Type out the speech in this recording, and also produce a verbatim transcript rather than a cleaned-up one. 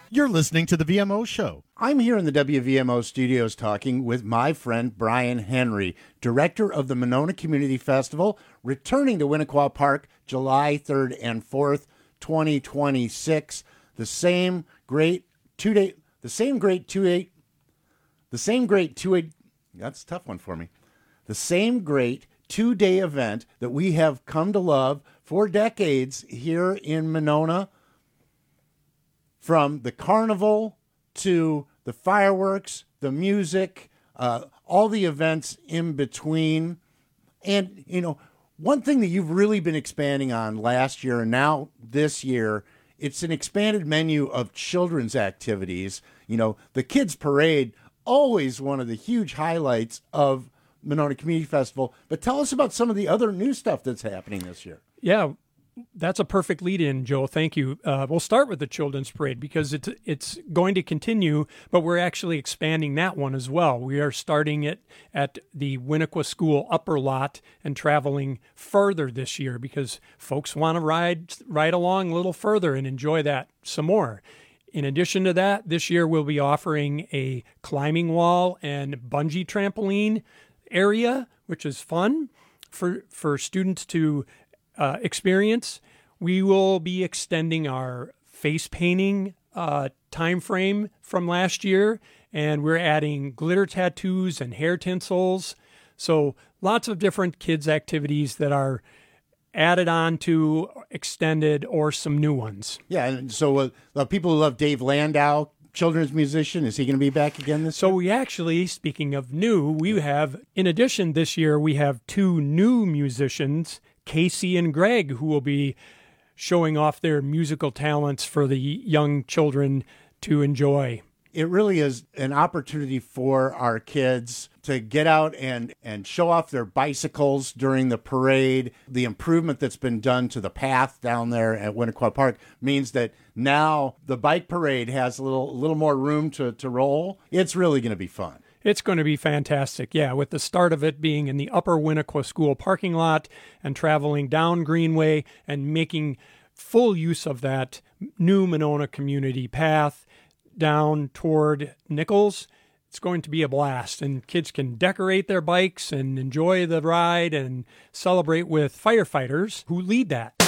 You're listening to the V M O Show. I'm here in the W V M O studios talking with my friend Brian Henry, director of the Monona Community Festival, returning to Winnequa Park July third and fourth, twenty twenty-six. The same great two-day, the same great two-eight, the same great two-eight, that's a tough one for me. The same great two-day event that we have come to love for decades here in Monona. From the carnival to the fireworks, the music, uh, all the events in between. And, you know, one thing that you've really been expanding on last year and now this year, it's an expanded menu of children's activities. You know, the Kids Parade, always one of the huge highlights of Monona Community Festival. But tell us about some of the other new stuff that's happening this year. Yeah. That's a perfect lead-in, Joe. Thank you. Uh, we'll start with the Children's Parade because it's it's going to continue, but we're actually expanding that one as well. We are starting it at the Winnequa School upper lot and traveling further this year because folks want to ride ride along a little further and enjoy that some more. In addition to that, this year we'll be offering a climbing wall and bungee trampoline area, which is fun for for students to Uh, experience. We will be extending our face painting uh, time frame from last year, and we're adding glitter tattoos and hair tinsels. So lots of different kids' activities that are added on to, extended, or some new ones. Yeah, and so uh, uh, people who love Dave Landau, children's musician, is he going to be back again this so year? So we actually, speaking of new, we have, in addition this year, we have two new musicians, Casey and Greg, who will be showing off their musical talents for the young children to enjoy. It really is an opportunity for our kids to get out and, and show off their bicycles during the parade. The improvement that's been done to the path down there at Winnequa Park means that now the bike parade has a little, little more room to, to roll. It's really going to be fun. It's going to be fantastic, yeah, with the start of it being in the upper Winnequa School parking lot and traveling down Greenway and making full use of that new Monona community path down toward Nichols. It's going to be a blast, and kids can decorate their bikes and enjoy the ride and celebrate with firefighters who lead that.